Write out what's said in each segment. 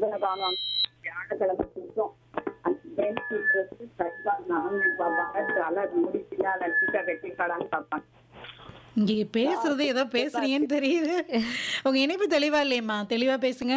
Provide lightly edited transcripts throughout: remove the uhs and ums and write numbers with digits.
திங்கட்கிழமை காணும் வியாழக்கிழமை சுத்தம் அந்த கேம் சீக்கிரத்து கரெக்டாக நாங்கள் பார்ப்பாங்க தலை முடி பின்னால் சீட்டா கட்டிக்காடான்னு பார்ப்பாங்க. இங்க பேசுறது ஏதோ பேசுறீங்கன்னு தெரியுது. உங்க இணைப்பு தெளிவா இல்லையம்மா, தெளிவா பேசுங்க.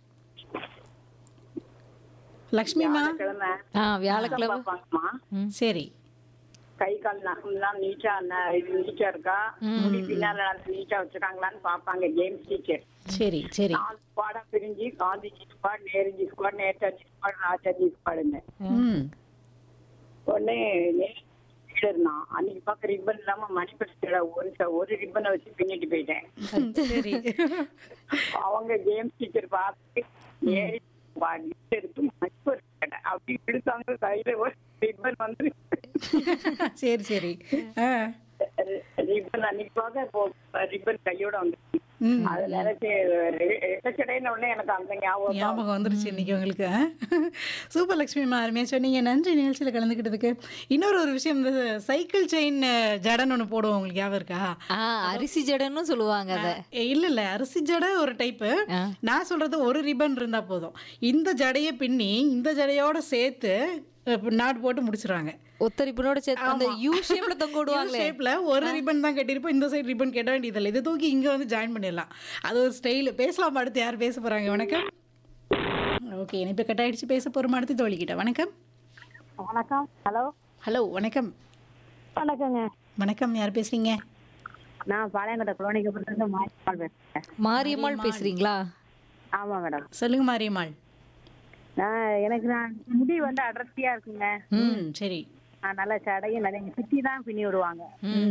லக்ஷ்மிமா. வியாழக்கிழமை வியாழக்கிழமை. பார்ப்பாங்கம்மா. சரி கை கால் நகம்லாம் நீட்டா நீட்டா இருக்கா, முடி பின்னால நீட்டா வச்சிருக்காங்களான்னு பார்ப்பாங்க கேம் டீச்சர். சரி சரி. 4 ஸ்குவாடா பிரிஞ்சு Gandhiji squad, Nehruji squad, Netaji squad, Rajaji ஸ்குவாடுங்க. ம் உடனே இருந்தான் அன்னைக்கு பார்க்க ரிப்பன் இல்லாம மணிப்படிச்சல ஒரு ரிப்பனை வச்சு பின்னிட்டு போயிட்டேன். சரி. அவங்க கேம் டீச்சர் பார்த்து ஏறி எடுத்து மணிப்படி அப்படி எடுத்தாங்க. கையில ஒரு ரிப்பன் வந்து சரி சரி. ரிப்பன் அன்னைக்கு பார்க்க ரிப்பன் கையோட வந்துச்சு. அது நினைச்சு எட்டச்சடைன்னு உடனே எனக்கு அந்த ஞாபகம் வந்துருச்சு இன்னைக்கு உங்களுக்கு. சூப்பர் லக்ஷ்மிமா, அருமையாக சொன்னீங்க. நன்றி நிகழ்ச்சியில் கலந்துக்கிட்டதுக்கு. இன்னொரு ஒரு விஷயம், இந்த சைக்கிள் செயின் ஜடன்னு ஒன்று போடுவோம், உங்களுக்கு ஞாபகம் இருக்கா? அரிசி ஜடன்னு சொல்லுவாங்க அத. இல்ல இல்ல, அரிசி ஜடை ஒரு டைப்பு. நான் சொல்றது ஒரு ரிப்பன் இருந்தா போதும். இந்த ஜடையை பின்னி இந்த ஜடையோட சேர்த்து நாட் போட்டு முடிச்சிருவாங்க. ஒத்தரிப்பனோட சேர்த்து அந்த யூ ஷேப்ல தொங்க விடுவாங்களே. ஷேப்ல ஒரு ரிப்பன் தான் கட்டியிருப்போம், இந்த சைடு ரிப்பன் கேட்ட வேண்டியதில்லை. இதை தூக்கி இங்க வந்து ஜாயின் பண்ணிடலாம். அது ஒரு ஸ்டைல். பேசலாம். அடுத்து யார் பேச போறாங்க? வணக்கம். ஓகே, இணைப்பு கட் ஆயிடுச்சு. பேச போறோம் அடுத்து தோழிக்கிட்ட. வணக்கம். வணக்கம். ஹலோ. ஹலோ வணக்கம். வணக்கங்க. வணக்கம், யார் பேசுறீங்க? நான் பாளையங்கோட்டை குளோனிக்கப்புறத்துல மாரியம்மாள் பேசுறேன். மாரியம்மாள் பேசுறீங்களா? ஆமா மேடம். சொல்லுங்க மாரியம்மாள். எனக்கு முடி வந்து அடர்த்தியா இருக்குங்க. சரி. நல்ல சடையும் நிறைய சுத்தி தான் பின்னி விடுவாங்க.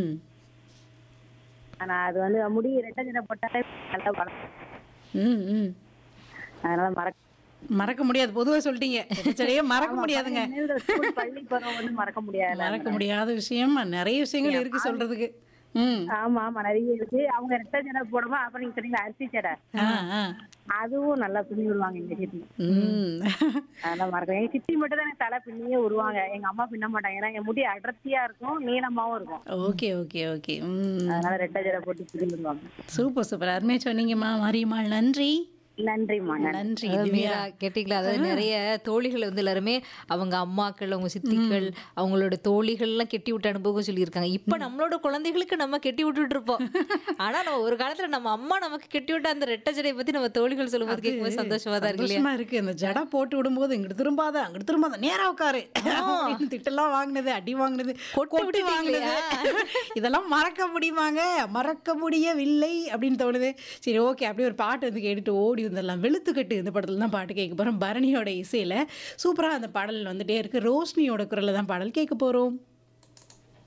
ஆனா அது வந்து முடி ரெட்டை ஜடை போட்டாலே நல்லா வளரும். அதனால மறக்க முடியாது. பொதுவா சொல்லிட்டீங்க, சரியா மறக்க முடியாதுங்க. பள்ளி பருவம் வந்து மறக்க முடியாது. மறக்க முடியாத விஷயம் நிறைய விஷயங்கள் இருக்கு சொல்றதுக்கு. ஆமா ஆமா நிறைய இருக்கு. அவங்க ரெட்டை ஜடை போடுமா, அப்புறம் நீங்க சொன்னீங்க அரிசி ஜடை, அதுவும் நல்லா பின்னி விடுவாங்க எங்க சித்தி. அதெல்லாம் மறக்க. எங்க சித்தி மட்டும் தான் எனக்கு தலை பின்னியே விடுவாங்க. எங்க அம்மா பின்ன மாட்டாங்க. ஏன்னா எங்க முடி அடர்த்தியா இருக்கும், நீளமாவும் இருக்கும். Okay okay okay. அதனால ரெட்டை ஜடை போட்டு பின்னி விடுவாங்க. சூப்பர் சூப்பர், அருமையா சொன்னீங்கம்மா மாரியம்மாள். நன்றி. நன்றிம்மா. நன்றி. கேட்டீங்களா? அதாவது நிறைய தோழிகள் வந்து எல்லாருமே அவங்க அம்மாக்கள், அவங்க சித்திகள், அவங்களோட தோழிகள் எல்லாம் கெட்டி விட்டு அனுபவம் சொல்லியிருக்காங்க. இப்ப நம்மளோட குழந்தைகளுக்கு நம்ம கெட்டி விட்டுட்டு இருப்போம். ஆனா நம்ம ஒரு காலத்துல நம்ம அம்மா நமக்கு கெட்டி விட்ட அந்த ரெட்டை ஜடையை பத்தி நம்ம தோழிகள் சொல்லும்போது கேட்கும்போது சந்தோஷமா தான் இருக்கு இல்லையா? இருக்கு. இந்த ஜடை போட்டு விடும்போது இங்கிட்டு திரும்பாத அங்கிட்டு திரும்பாத, நேரா உட்காரு, திட்டெல்லாம் வாங்கினது, அடி வாங்கினது, கொட்டி வாங்கினது, இதெல்லாம் மறக்க முடியுமாங்க? மறக்க முடியவில்லை அப்படின்னு தோணுது. சரி ஓகே, அப்படியே ஒரு பாட்டு வந்து கேட்டுட்டு ஓடி வந்துடலாம். வெளுத்துக்கட்டு இந்த படத்துல தான் பாட்டு கேட்க போறோம். பரணியோட இசையில சூப்பரா அந்த பாடல் வந்துட்டே இருக்கு. ரோஷினியோட குரல்ல தான் பாடல் கேட்க போறோம்.